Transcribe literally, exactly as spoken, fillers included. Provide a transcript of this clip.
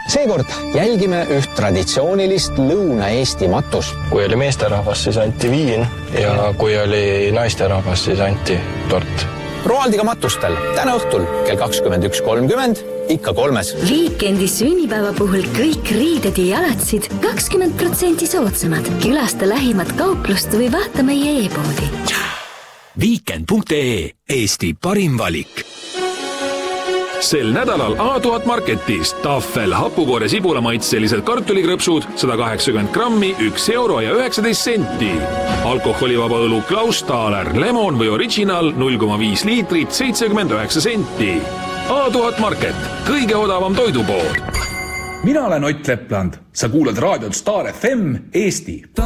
Seekord jälgime üht traditsioonilist Lõuna-Eesti matus. Kui oli meesterahvas, siis anti viin ja kui oli naisterahvas, siis anti tort. Roaldiga matustel täna õhtul kell kakskümmend üks kolmkümmend ikka kolmes. Viikendi sünnipäeva puhul kõik riided ja jalatsid kakskümmend protsenti soodsamad. Külasta lähimat kauplust või vaata meie e-poodi. Viikend punkt ee, Eesti parim valik. Sel nädalal A tuhat Marketis Tafel hapukoore sibulamaitselised kartulikrõpsud sada kaheksakümmend grammi, üks euro ja üheksateist senti. Alkoholivaba õlu Klaus Thaler, lemon või original null koma viis liitrit, seitsekümmend üheksa senti. A tuhat Market, kõige odavam toidupood. Mina olen Ott Lepland. Sa kuulad raadiot Star F M Eesti.